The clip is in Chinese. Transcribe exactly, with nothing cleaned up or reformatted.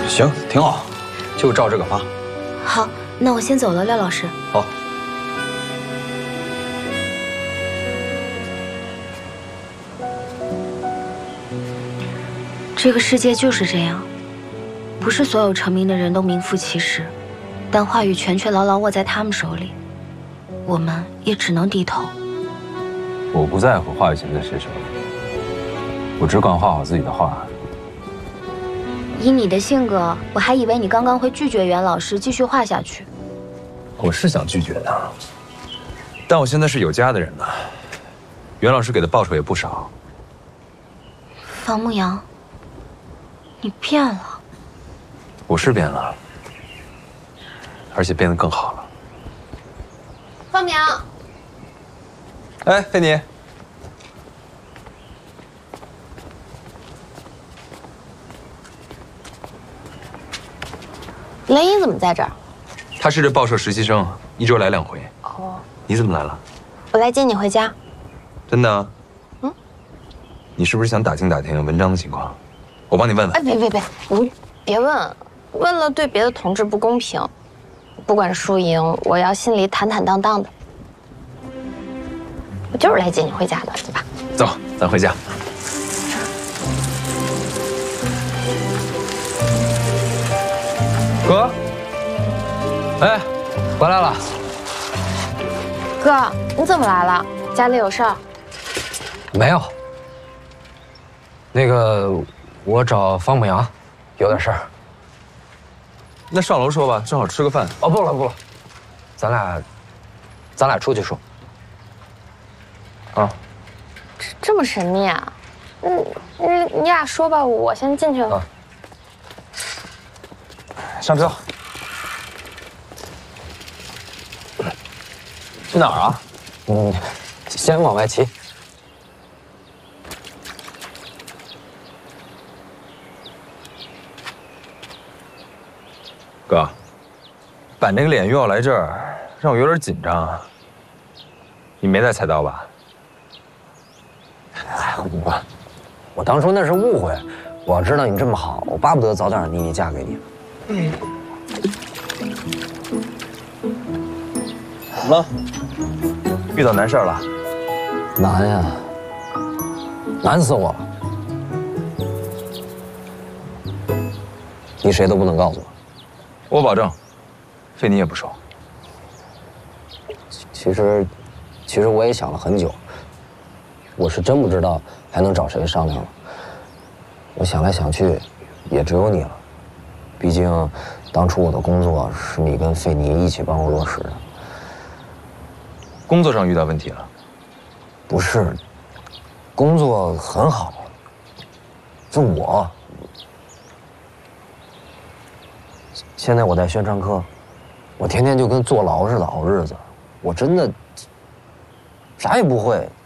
行，挺好，就照这个发。 好，那我先走了，廖老师。 好。 这个世界就是这样，不是所有成名的人都名副其实，但话语权却牢牢握在他们手里，我们也只能低头。 我不在乎话语权在谁手里，我只管画好自己的画。 以你的性格，我还以为你刚刚会拒绝袁老师继续画下去。 我是想拒绝的，但我现在是有家的人了，袁老师给的报酬也不少。 方牧阳，你变了。 我是变了，而且变得更好了。 方明， 哎，菲尼， 雷伊怎么在这儿？ 他是这报社实习生，一周来两回。 哦， 你怎么来了？ 我来接你回家。 真的？ 嗯。 你是不是想打听打听文章的情况？我帮你问问。 哎，别别别，你别问，问了对别的同志不公平。不管输赢，我要心里坦坦荡荡的。我就是来接你回家的，对吧？ 走，咱回家。 哥，哎，回来了。 哥，你怎么来了？家里有事儿？ 没有。那个，我找方牧阳，有点事儿。 那上楼说吧，正好吃个饭。 哦，不了不了，咱俩，咱俩出去说。啊， 这这么神秘啊？嗯，你你俩说吧，我先进去了。啊， 上车。去哪儿啊？ 嗯，先往外骑。 哥，板这个脸又要来这儿，让我有点紧张。你没带菜刀吧？ 哎，我我当初那是误会。我要知道你这么好，我巴不得早点让妮妮嫁给你。嗯。 怎么了？遇到难事了？ 难呀，难死我了。你谁都不能告诉我。 我保证，菲尼也不熟。 其实，其实我也想了很久，我是真不知道还能找谁商量了。我想来想去，也只有你了。毕竟，当初我的工作是你跟费尼一起帮我落实的。 工作上遇到问题了？ 不是，工作很好。就我，现在我在宣传科，我天天就跟坐牢似的熬日子，我真的啥也不会，